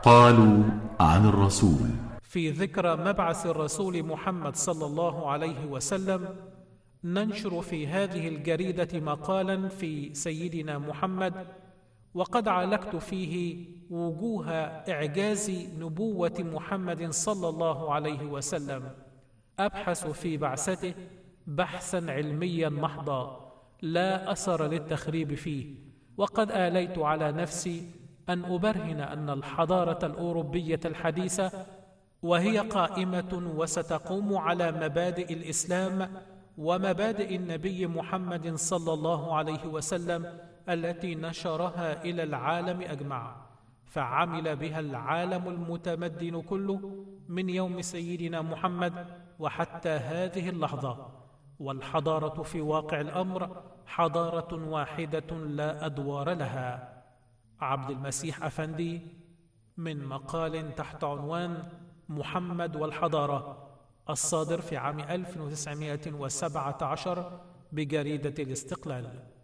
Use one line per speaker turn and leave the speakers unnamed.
قالوا عن الرسول.
في ذكرى مبعث الرسول محمد صلى الله عليه وسلم ننشر في هذه الجريدة مقالا في سيدنا محمد، وقد عالجت فيه وجوه إعجاز نبوة محمد صلى الله عليه وسلم، أبحث في بعثته بحثا علميا محضا لا أثر للتخريب فيه. وقد آليت على نفسي أن أبرهن أن الحضارة الأوروبية الحديثة، وهي قائمة وستقوم على مبادئ الإسلام ومبادئ النبي محمد صلى الله عليه وسلم التي نشرها إلى العالم أجمع، فعمل بها العالم المتمدن كله من يوم سيدنا محمد وحتى هذه اللحظة. والحضارة في واقع الأمر حضارة واحدة لا أدوار لها. عبد المسيح أفندي، من مقال تحت عنوان محمد والحضارة، الصادر في عام 1917 بجريدة الاستقلال.